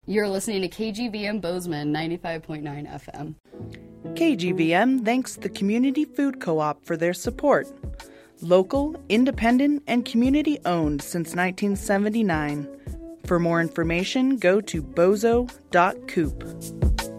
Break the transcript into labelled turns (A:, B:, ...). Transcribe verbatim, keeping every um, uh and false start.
A: You're listening to K G V M Bozeman ninety-five point nine F M.
B: K G V M thanks the Community Food Co-op for their support. Local, independent, and community-owned since nineteen seventy-nine. For more information, go to bozo dot coop.